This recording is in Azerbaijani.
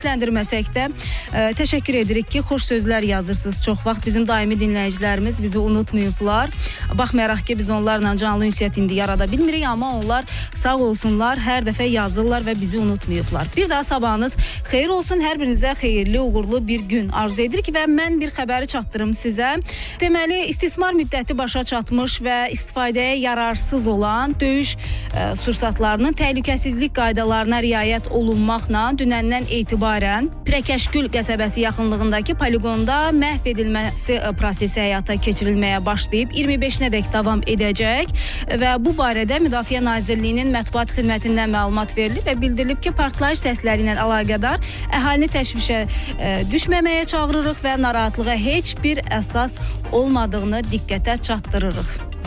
Ləndirməsək də təşəkkür edirik ki, xoş sözlər yazırsınız çox vaxt. Bizim daimi dinləyicilərimiz bizi unutmayıblar. Baxmayaraq ki, biz onlarla canlı ünsiyyət indi yarada bilmirik, amma onlar sağ olsunlar, hər dəfə yazırlar və bizi unutmayıblar. Bir daha sabahınız xeyir olsun, hər birinizə xeyirli, uğurlu bir gün arzu edirik və mən bir xəbəri çatdırım sizə. Deməli, istismar müddəti başa çatmış və istifadəyə yararsız olan döyüş sursatlarının təhlükəsizlik qaydalarına riayət olunmaqla dünəndən etibarən Pirəkəşgül qəsəbəsi yaxınlığındakı poligonda məhv edilməsi prosesi həyata keçirilməyə başlayıb 25-nədək davam edəcək və bu barədə Müdafiə Nazirliyinin mətbuat xidmətindən məlumat verilib və bildirilib ki, partlayış səsləri ilə əlaqədar əhalini təşvişə düşməməyə çağırırıq və narahatlığa heç bir əsas olmadığını diqqətə çatdırırıq.